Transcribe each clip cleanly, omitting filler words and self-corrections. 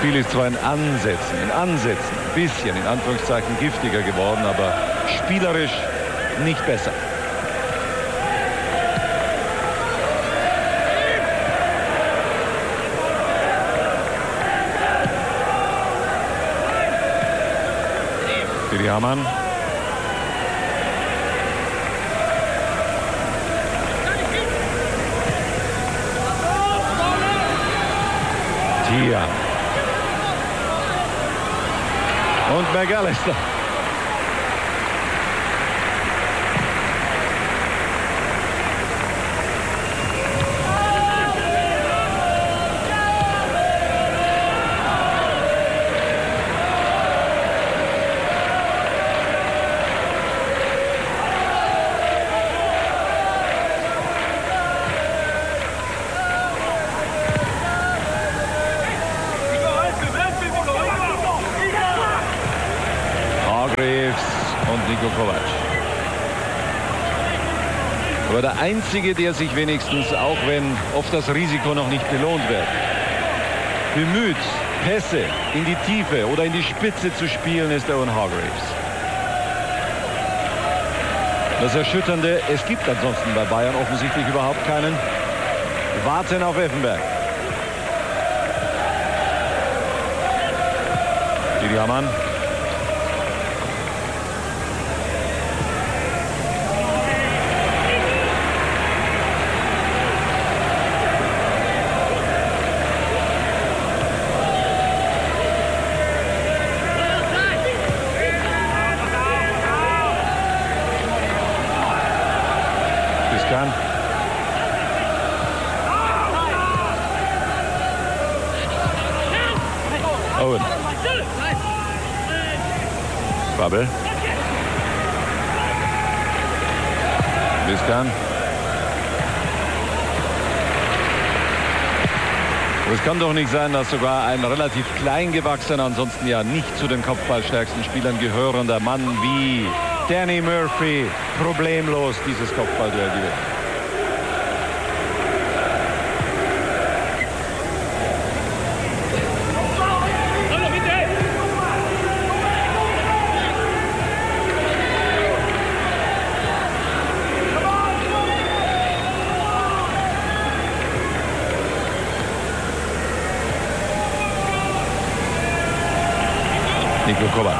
Spiel ist zwar in Ansätzen ein bisschen in Anführungszeichen giftiger geworden, aber spielerisch nicht besser. Didi Hamann. Tia. Und McAllister. Und Niko Kovac. Aber der Einzige, der sich wenigstens, auch wenn oft das Risiko noch nicht belohnt wird, bemüht, Pässe in die Tiefe oder in die Spitze zu spielen, ist Owen Hargreaves. Das Erschütternde, es gibt ansonsten bei Bayern offensichtlich überhaupt keinen. Warten auf Effenberg. Didi Hamann. Owen. Babbel. Biscan. Es kann doch nicht sein, dass sogar ein relativ klein gewachsener, ansonsten ja nicht zu den kopfballstärksten Spielern gehörender Mann wie Danny Murphy problemlos dieses Kopfballduell gewinnt. Niko Kovac.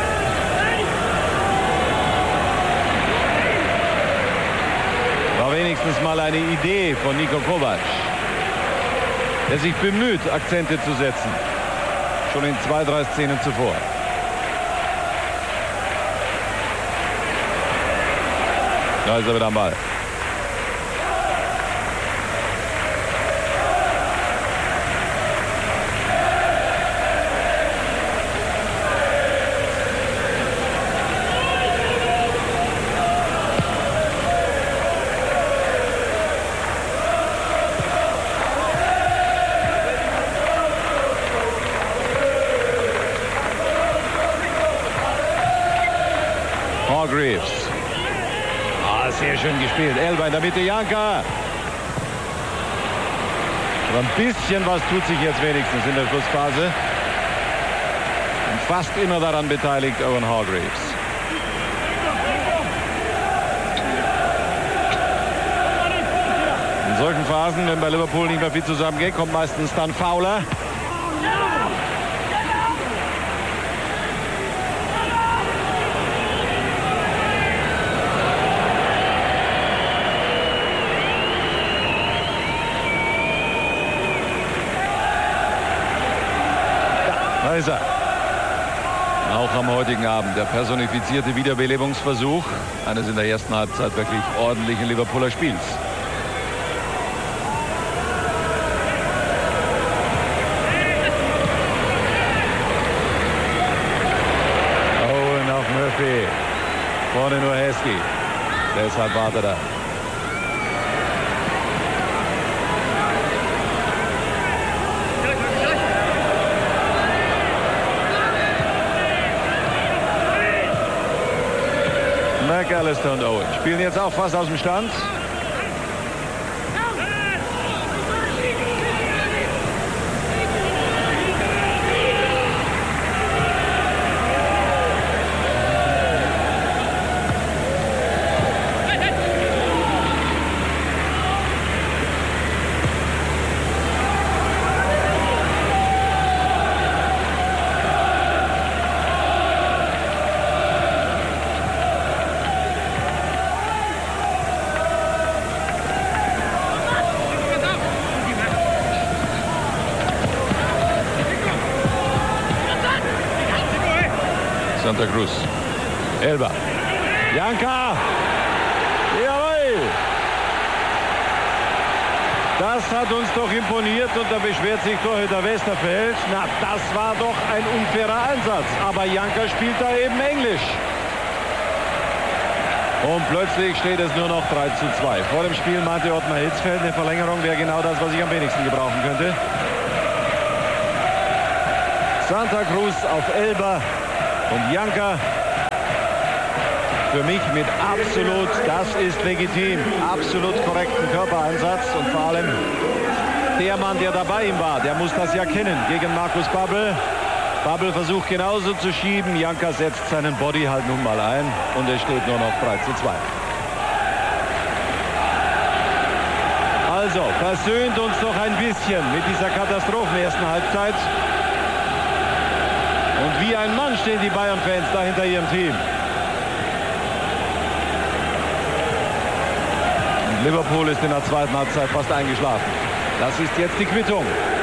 War wenigstens mal eine Idee von Niko Kovac, der sich bemüht, Akzente zu setzen. Schon in 2, 3 Szenen zuvor. Da ist er wieder am Ball. Hargreaves. Sehr schön gespielt. Elba in der Mitte, Janka. Aber ein bisschen was tut sich jetzt wenigstens in der Schlussphase. Und fast immer daran beteiligt Owen Hargreaves. In solchen Phasen, wenn bei Liverpool nicht mehr viel zusammengeht, kommt meistens dann Fowler. Da ist er. Auch am heutigen Abend der personifizierte Wiederbelebungsversuch eines in der ersten Halbzeit wirklich ordentlichen Liverpooler Spiels. Owen auf Murphy. Vorne nur Heskey. Deshalb wartet er. McAllister und Owen spielen jetzt auch fast aus dem Stand. Santa Cruz. Elba. Janka. Jawohl. Das hat uns doch imponiert und da beschwert sich Torhüter Westerfeld. Na, das war doch ein unfairer Einsatz. Aber Janka spielt da eben Englisch. Und plötzlich steht es nur noch 3:2. Vor dem Spiel meinte Ottmar Hitzfeld, eine Verlängerung wäre genau das, was ich am wenigsten gebrauchen könnte. Santa Cruz auf Elba und Janka. Für mich mit absolut, das ist legitim, absolut korrekten Körpereinsatz. Und vor allem der Mann, der dabei ihm war, der muss das ja kennen. Gegen Markus Babbel. Babbel versucht genauso zu schieben. Janka setzt seinen Body halt nun mal ein. Und es steht nur noch 3:2. Also, versöhnt uns doch ein bisschen mit dieser Katastrophen ersten Halbzeit. Und wie ein Mann stehen die Bayern-Fans da hinter ihrem Team. Und Liverpool ist in der zweiten Halbzeit fast eingeschlafen. Das ist jetzt die Quittung.